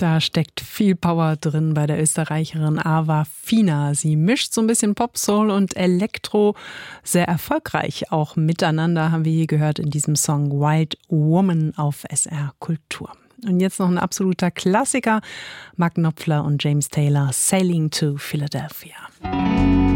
Da steckt viel Power drin bei der Österreicherin Ava Fina. Sie mischt so ein bisschen Pop, Soul und Elektro. Sehr erfolgreich auch miteinander, haben wir hier gehört in diesem Song Wild Woman auf SR Kultur. Und jetzt noch ein absoluter Klassiker. Mark Knopfler und James Taylor, Sailing to Philadelphia.